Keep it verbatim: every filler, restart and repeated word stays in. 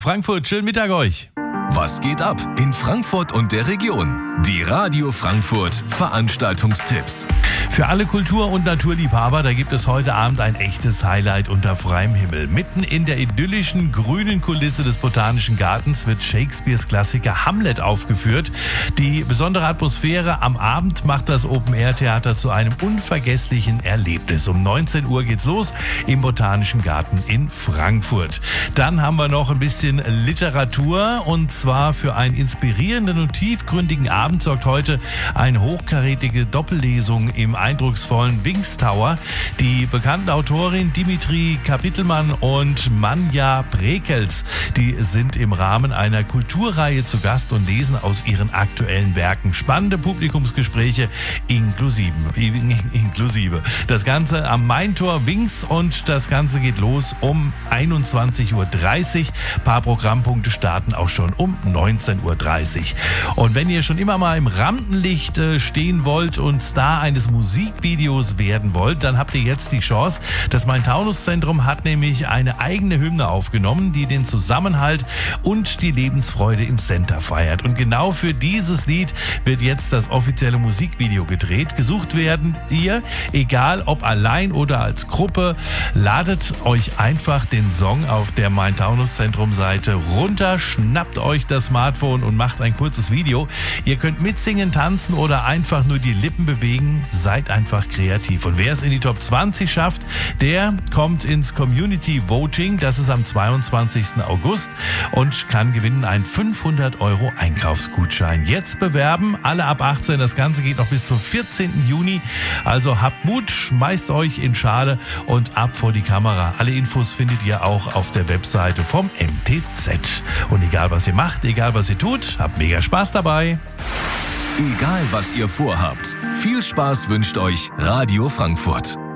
Frankfurt, schönen Mittag euch. Was geht ab in Frankfurt und der Region? Die Radio Frankfurt Veranstaltungstipps. Für alle Kultur- und Naturliebhaber, da gibt es heute Abend ein echtes Highlight unter freiem Himmel. Mitten in der idyllischen grünen Kulisse des Botanischen Gartens wird Shakespeares Klassiker Hamlet aufgeführt. Die besondere Atmosphäre am Abend macht das Open-Air-Theater zu einem unvergesslichen Erlebnis. Um neunzehn Uhr geht's los im Botanischen Garten in Frankfurt. Dann haben wir noch ein bisschen Literatur, und zwar für einen inspirierenden und tiefgründigen Abend sorgt heute eine hochkarätige Doppellesung im eindrucksvollen Wings Tower. Die bekannten Autorin Dimitri Kapitelmann und Manja Brekels, die sind im Rahmen einer Kulturreihe zu Gast und lesen aus ihren aktuellen Werken. Spannende Publikumsgespräche inklusive. inklusive. Das Ganze am Maintor Wings, und das Ganze geht los um einundzwanzig Uhr dreißig. Ein paar Programmpunkte starten auch schon um neunzehn Uhr dreißig. Und wenn ihr schon immer mal im Rampenlicht äh, stehen wollt und Star eines Musikvideos werden wollt, dann habt ihr jetzt die Chance. Das Main-Taunus-Zentrum hat nämlich eine eigene Hymne aufgenommen, die den Zusammenhalt und die Lebensfreude im Center feiert. Und genau für dieses Lied wird jetzt das offizielle Musikvideo gedreht. Gesucht werden ihr, egal ob allein oder als Gruppe, ladet euch einfach den Song auf der Main-Taunus-Zentrum-Seite runter, schnappt euch das Smartphone und macht ein kurzes Video. Ihr könnt mitsingen, tanzen oder einfach nur die Lippen bewegen. Seid einfach kreativ. Und wer es in die Top zwanzig schafft, der kommt ins Community Voting. Das ist am zweiundzwanzigsten August und kann gewinnen einen fünfhundert Euro Einkaufsgutschein. Jetzt bewerben, alle ab achtzehn. Das Ganze geht noch bis zum vierzehnten Juni. Also habt Mut, schmeißt euch in Schale und ab vor die Kamera. Alle Infos findet ihr auch auf der Webseite vom M T Z. Und egal was ihr macht, egal was ihr tut, habt mega Spaß dabei. Egal was ihr vorhabt, viel Spaß wünscht euch Radio Frankfurt.